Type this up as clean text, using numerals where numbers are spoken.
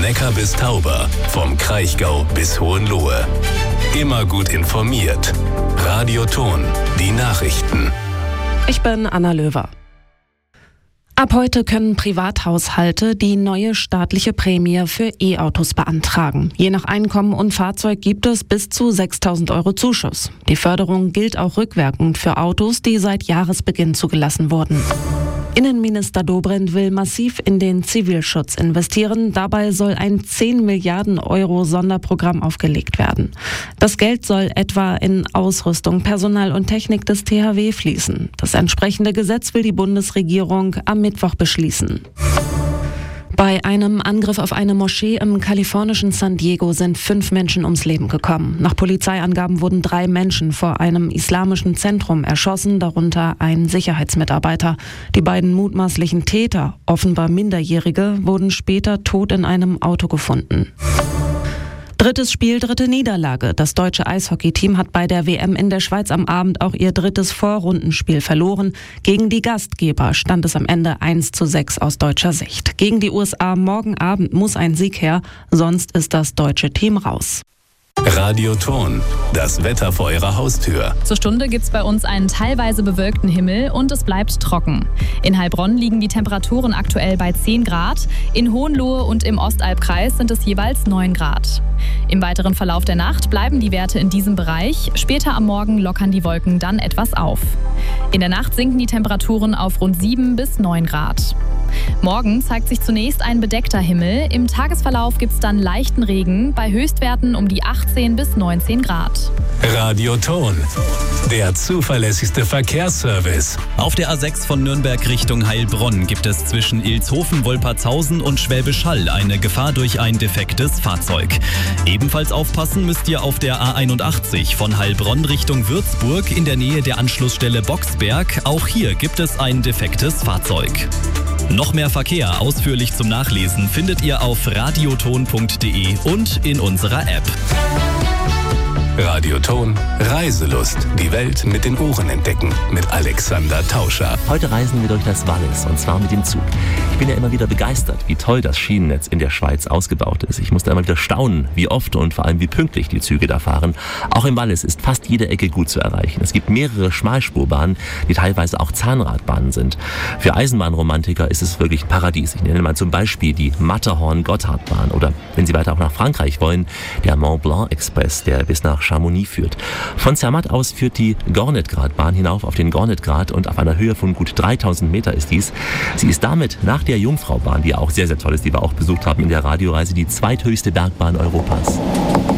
Neckar bis Tauber, vom Kraichgau bis Hohenlohe. Immer gut informiert. Radio Thon, die Nachrichten. Ich bin Anna Löwer. Ab heute können Privathaushalte die neue staatliche Prämie für E-Autos beantragen. Je nach Einkommen und Fahrzeug gibt es bis zu 6.000 Euro Zuschuss. Die Förderung gilt auch rückwirkend für Autos, die seit Jahresbeginn zugelassen wurden. Innenminister Dobrindt will massiv in den Zivilschutz investieren. Dabei soll ein 10 Milliarden Euro Sonderprogramm aufgelegt werden. Das Geld soll etwa in Ausrüstung, Personal und Technik des THW fließen. Das entsprechende Gesetz will die Bundesregierung am Mittwoch beschließen. Bei einem Angriff auf eine Moschee im kalifornischen San Diego sind 5 Menschen ums Leben gekommen. Nach Polizeiangaben wurden 3 Menschen vor einem islamischen Zentrum erschossen, darunter ein Sicherheitsmitarbeiter. Die beiden mutmaßlichen Täter, offenbar Minderjährige, wurden später tot in einem Auto gefunden. Drittes Spiel, dritte Niederlage. Das deutsche Eishockeyteam hat bei der WM in der Schweiz am Abend auch ihr drittes Vorrundenspiel verloren. Gegen die Gastgeber stand es am Ende 1:6 aus deutscher Sicht. Gegen die USA morgen Abend muss ein Sieg her, sonst ist das deutsche Team raus. Radio Thon, das Wetter vor Ihrer Haustür. Zur Stunde gibt's bei uns einen teilweise bewölkten Himmel und es bleibt trocken. In Heilbronn liegen die Temperaturen aktuell bei 10 Grad. In Hohenlohe und im Ostalbkreis sind es jeweils 9 Grad. Im weiteren Verlauf der Nacht bleiben die Werte in diesem Bereich. Später am Morgen lockern die Wolken dann etwas auf. In der Nacht sinken die Temperaturen auf rund 7 bis 9 Grad. Morgen zeigt sich zunächst ein bedeckter Himmel. Im Tagesverlauf gibt's dann leichten Regen bei Höchstwerten um die 18 bis 19 Grad. Radio Thon, der zuverlässigste Verkehrsservice. Auf der A6 von Nürnberg Richtung Heilbronn gibt es zwischen Ilshofen, Wolpertshausen und Schwäbisch Hall eine Gefahr durch ein defektes Fahrzeug. Ebenfalls aufpassen müsst ihr auf der A81 von Heilbronn Richtung Würzburg in der Nähe der Anschlussstelle Boxberg. Auch hier gibt es ein defektes Fahrzeug. Noch mehr Verkehr ausführlich zum Nachlesen findet ihr auf radiothon.de und in unserer App. Radio Thon, Reiselust. Die Welt mit den Ohren entdecken. Mit Alexander Tauscher. Heute reisen wir durch das Wallis und zwar mit dem Zug. Ich bin ja immer wieder begeistert, wie toll das Schienennetz in der Schweiz ausgebaut ist. Ich musste immer wieder staunen, wie oft und vor allem wie pünktlich die Züge da fahren. Auch im Wallis ist fast jede Ecke gut zu erreichen. Es gibt mehrere Schmalspurbahnen, die teilweise auch Zahnradbahnen sind. Für Eisenbahnromantiker ist es wirklich ein Paradies. Ich nenne mal zum Beispiel die Matterhorn-Gotthardbahn oder, wenn Sie weiter auch nach Frankreich wollen, der Mont Blanc Express, der bis nach Chamonix führt. Von Zermatt aus führt die Gornetgratbahn hinauf auf den Gornetgrat und auf einer Höhe von gut 3000 Meter ist dies. Sie ist damit nach der Jungfraubahn, die auch sehr, sehr toll ist, die wir auch besucht haben in der Radioreise, die zweithöchste Bergbahn Europas.